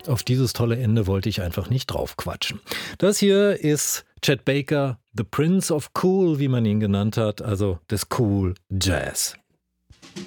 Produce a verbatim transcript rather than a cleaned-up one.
Auf dieses tolle Ende wollte ich einfach nicht drauf quatschen. Das hier ist Chet Baker, The Prince of Cool, wie man ihn genannt hat, also des Cool Jazz.